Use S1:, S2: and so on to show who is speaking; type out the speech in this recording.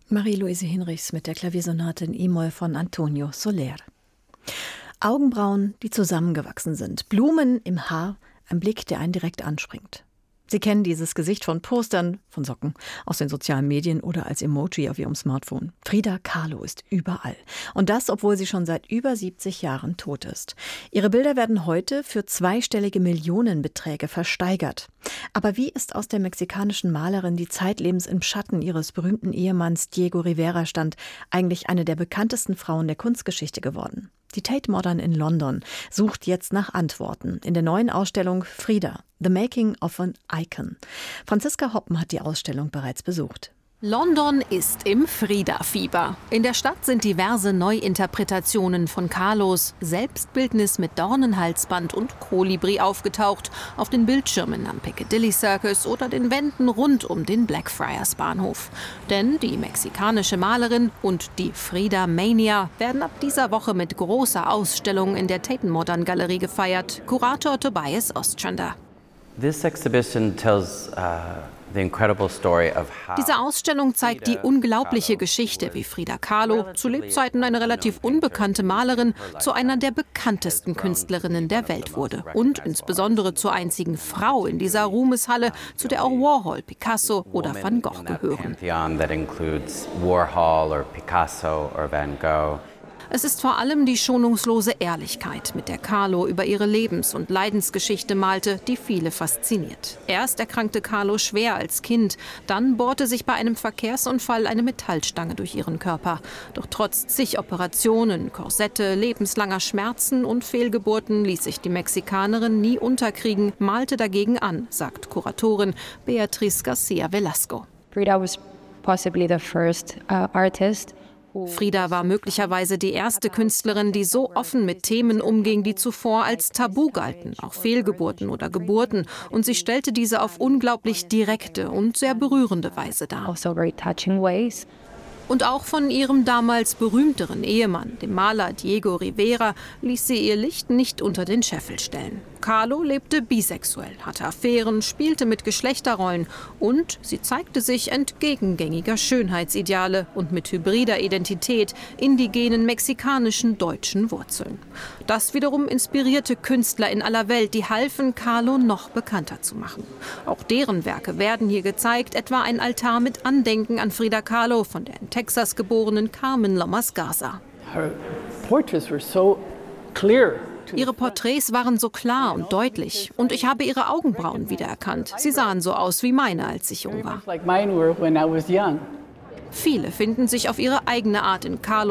S1: Marie-Louise Hinrichs mit der Klaviersonate in E-Moll von Antonio Soler. Augenbrauen, die zusammengewachsen sind, Blumen im Haar, ein Blick, der einen direkt anspringt. Sie kennen dieses Gesicht von Postern, von Socken, aus den sozialen Medien oder als Emoji auf Ihrem Smartphone. Frida Kahlo ist überall. Und das, obwohl sie schon seit über 70 Jahren tot ist. Ihre Bilder werden heute für zweistellige Millionenbeträge versteigert. Aber wie ist aus der mexikanischen Malerin, die zeitlebens im Schatten ihres berühmten Ehemanns Diego Rivera stand, eigentlich eine der bekanntesten Frauen der Kunstgeschichte geworden? Die Tate Modern in London sucht jetzt nach Antworten in der neuen Ausstellung Frida, The Making of an Icon. Franziska Hoppen hat die Ausstellung bereits besucht.
S2: London ist im Frida-Fieber. In der Stadt sind diverse Neuinterpretationen von Kahlos Selbstbildnis mit Dornenhalsband und Kolibri aufgetaucht, auf den Bildschirmen am Piccadilly Circus oder den Wänden rund um den Blackfriars Bahnhof. Denn die mexikanische Malerin und die Frida Mania werden ab dieser Woche mit großer Ausstellung in der Tate Modern Galerie gefeiert. Kurator Tobias Ostrander.
S3: This exhibition tells
S2: Diese Ausstellung zeigt die unglaubliche Geschichte, wie Frida Kahlo, zu Lebzeiten eine relativ unbekannte Malerin, zu einer der bekanntesten Künstlerinnen der Welt wurde. Und insbesondere zur einzigen Frau in dieser Ruhmeshalle, zu der auch Warhol, Picasso oder Van Gogh gehören. Es ist vor allem die schonungslose Ehrlichkeit, mit der Kahlo über ihre Lebens- und Leidensgeschichte malte, die viele fasziniert. Erst erkrankte Kahlo schwer als Kind, dann bohrte sich bei einem Verkehrsunfall eine Metallstange durch ihren Körper. Doch trotz zig Operationen, Korsette, lebenslanger Schmerzen und Fehlgeburten ließ sich die Mexikanerin nie unterkriegen, malte dagegen an, sagt Kuratorin Beatriz García Velasco.
S4: Frida was possibly the first artist.
S2: Frida war möglicherweise die erste Künstlerin, die so offen mit Themen umging, die zuvor als Tabu galten, auch Fehlgeburten oder Geburten. Und sie stellte diese auf unglaublich direkte und sehr berührende Weise dar.
S4: Also very touching ways.
S2: Und auch von ihrem damals berühmteren Ehemann, dem Maler Diego Rivera, ließ sie ihr Licht nicht unter den Scheffel stellen. Kahlo lebte bisexuell, hatte Affären, spielte mit Geschlechterrollen und sie zeigte sich entgegen gängiger Schönheitsideale und mit hybrider Identität, indigenen mexikanischen deutschen Wurzeln. Das wiederum inspirierte Künstler in aller Welt, die halfen, Kahlo noch bekannter zu machen. Auch deren Werke werden hier gezeigt, etwa ein Altar mit Andenken an Frida Kahlo von der in Texas geborenen Carmen Lomas Garza. Ihre Porträts waren so klar und deutlich und ich habe ihre Augenbrauen wiedererkannt. Sie sahen so aus wie meine, als ich jung war. Viele finden sich auf ihre eigene Art in Kahlo